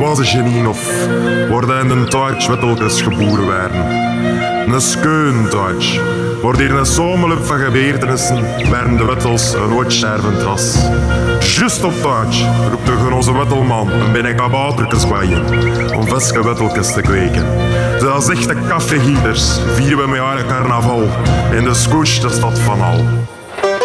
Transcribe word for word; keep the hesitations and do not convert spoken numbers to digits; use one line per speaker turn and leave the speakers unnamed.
was een genie of worden in een tuitje wittelkes geboren werden. Een skeun tuitje, waar hier een samenloop van gebeurtenissen werden de wittels een ooit stervend ras. Just op tuitje roept de genoze wittelman een binnen kabouterkes gwaaien om viske wittelkes te kweken. Zoals echte kaffeegieters vieren we met haar carnaval in de skoetste stad van al.